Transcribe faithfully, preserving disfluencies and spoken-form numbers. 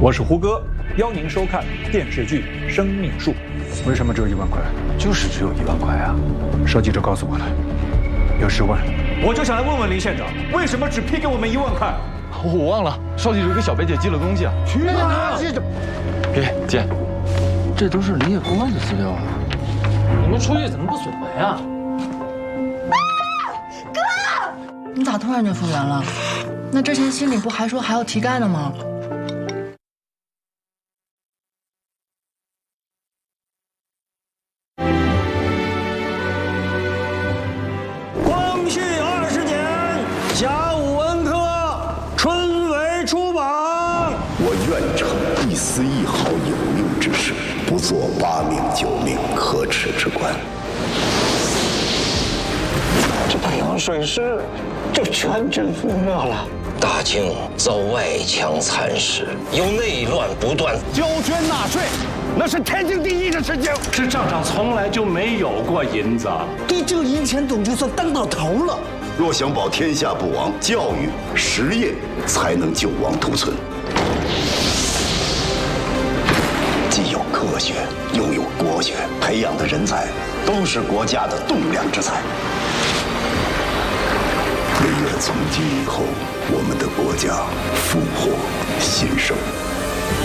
我是胡歌，邀您收看电视剧《生命树》。为什么只有一万块？ 就是只有一万块啊！ 邵记者告诉我了，有十万。 我就想来问问林县长，为什么只批给我们一万块？ 我忘了，邵记者给小贝姐寄了东西啊。 去哪？ 记者，别见，这都是林业公安的资料啊！ 你们出去怎么不锁门呀？ 哥，你咋突然就复原了？那之前心里不还说还要提钙呢吗？ 光绪二十年甲午文科春闱出榜。 我愿成一丝一毫有用之事，不做八命九命可耻之官。 这太阳水师就全军覆没了。 大清遭外强蚕食，由内乱不断。 交捐纳税，那是天经地义的事情。 这账上从来就没有过银子。 对这银钱总就算当到头了。 若想保天下不亡，教育实业才能救亡图存。既有科学，又有国学，培养的人才都是国家的栋梁之才。唯愿从今以后，我们的国家复活兴盛。